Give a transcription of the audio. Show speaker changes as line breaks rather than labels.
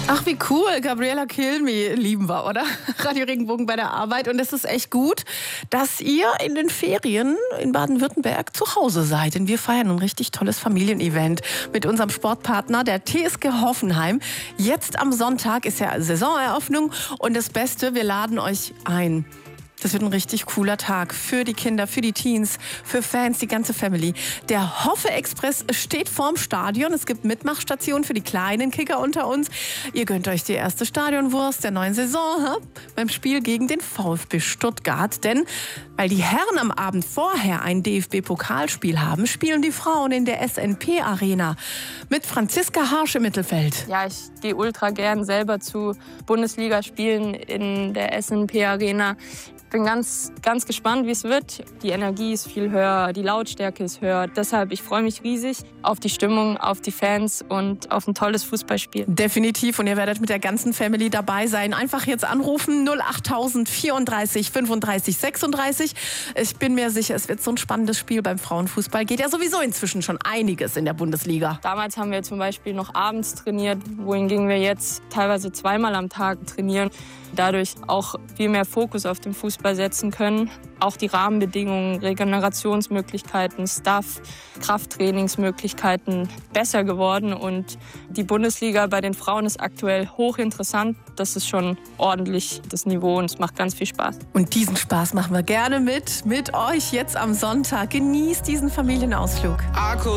Ach, wie cool. Gabriella Kilmi lieben wir, oder? Radio Regenbogen bei der Arbeit. Und es ist echt gut, dass ihr in den Ferien in Baden-Württemberg zu Hause seid. Denn wir feiern ein richtig tolles Familienevent mit unserem Sportpartner, der TSG Hoffenheim. Jetzt am Sonntag ist ja Saisoneröffnung. Und das Beste, wir laden euch ein. Das wird ein richtig cooler Tag für die Kinder, für die Teens, für Fans, die ganze Family. Der Hoffe-Express steht vorm Stadion. Es gibt Mitmachstationen für die kleinen Kicker unter uns. Ihr gönnt euch die erste Stadionwurst der neuen Saison beim Spiel gegen den VfB Stuttgart. Denn weil die Herren am Abend vorher ein DFB-Pokalspiel haben, spielen die Frauen in der SNP-Arena mit Franziska Harsch im Mittelfeld.
Ja, ich gehe ultra gern selber zu Bundesligaspielen in der SNP-Arena. Ich bin ganz gespannt, wie es wird. Die Energie ist viel höher, die Lautstärke ist höher. Deshalb, ich freue mich riesig auf die Stimmung, auf die Fans und auf ein tolles Fußballspiel.
Definitiv. Und ihr werdet mit der ganzen Family dabei sein. Einfach jetzt anrufen 08000 34 35 36. Ich bin mir sicher, es wird so ein spannendes Spiel beim Frauenfußball. Geht ja sowieso inzwischen schon einiges in der Bundesliga.
Damals haben wir zum Beispiel noch abends trainiert, wohingegen wir jetzt teilweise zweimal am Tag trainieren. Dadurch auch viel mehr Fokus auf den Fußball setzen können. Auch die Rahmenbedingungen, Regenerationsmöglichkeiten, Staff, Krafttrainingsmöglichkeiten besser geworden. Und die Bundesliga bei den Frauen ist aktuell hochinteressant. Das ist schon ordentlich das Niveau und es macht ganz viel Spaß.
Und diesen Spaß machen wir gerne mit euch jetzt am Sonntag. Genießt diesen Familienausflug.